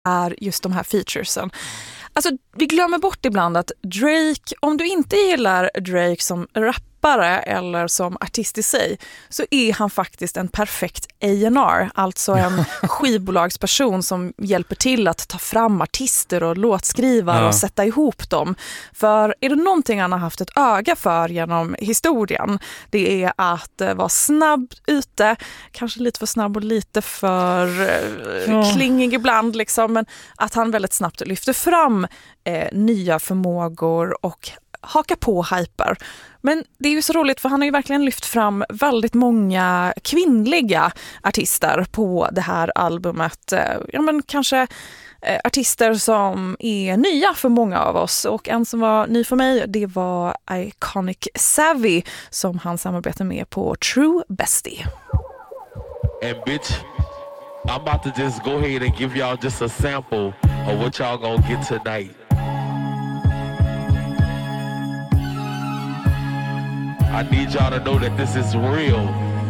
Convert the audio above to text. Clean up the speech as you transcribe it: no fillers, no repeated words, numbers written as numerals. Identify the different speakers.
Speaker 1: är just de här featuresen. Alltså, vi glömmer bort ibland att Drake, om du inte gillar Drake som rappare eller som artist i sig, så är han faktiskt en perfekt A&R, alltså en skivbolagsperson som hjälper till att ta fram artister och låtskrivare och sätta ihop dem. För är det någonting han har haft ett öga för genom historien, det är att vara snabb ute, kanske lite för snabb och lite för klingig ibland liksom, men att han väldigt snabbt lyfter fram nya förmågor och haka på hyper. Men det är ju så roligt, för han har ju verkligen lyft fram väldigt många kvinnliga artister på det här albumet. Ja, men kanske artister som är nya för många av oss, och en som var ny för mig, det var Iconic Savvy som han samarbetar med på True Bestie.
Speaker 2: And bitch, I'm about to just go ahead and give y'all just a sample of what y'all gonna get tonight. I need y'all to know that this is real.